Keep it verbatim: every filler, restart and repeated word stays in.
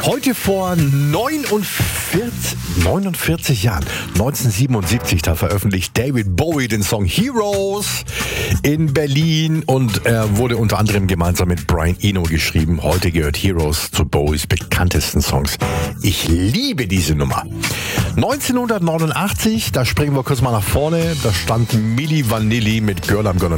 Heute vor neunundvierzig, neunundvierzig Jahren, neunzehnhundertsiebenundsiebzig, da veröffentlicht David Bowie den Song Heroes in Berlin und er wurde unter anderem gemeinsam mit Brian Eno geschrieben. Heute gehört Heroes zu Bowies bekanntesten Songs. Ich liebe diese Nummer. neunzehnhundertneunundachtzig, da springen wir kurz mal nach vorne, da stand Milli Vanilli mit Girl I'm Gonna